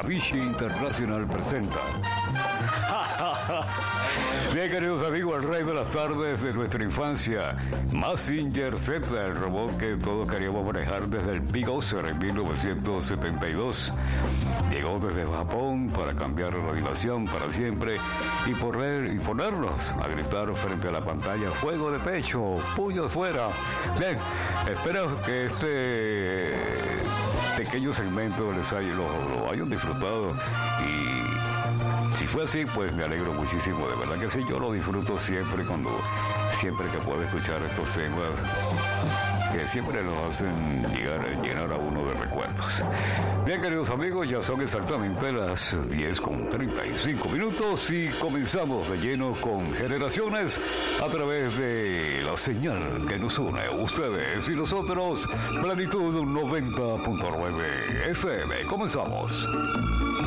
Mitsubishi International presenta. Bien, queridos amigos, el rey de las tardes de nuestra infancia, Mazinger Z, el robot que todos queríamos manejar desde el Big Ocer en 1972. Llegó desde Japón para cambiar la animación para siempre y ponernos a gritar frente a la pantalla: fuego de pecho, puños fuera. Bien, espero que este pequeño segmento lo hayan disfrutado, y si fue así, pues me alegro muchísimo, de verdad que sí, yo lo disfruto siempre que puedo escuchar estos temas que siempre nos hacen llenar a uno de recuerdos. Bien, queridos amigos, ya son exactamente las 10:35 y comenzamos de lleno con Generaciones a través de la señal que nos une, ustedes y nosotros, Plenitud 90.9 FM. Comenzamos.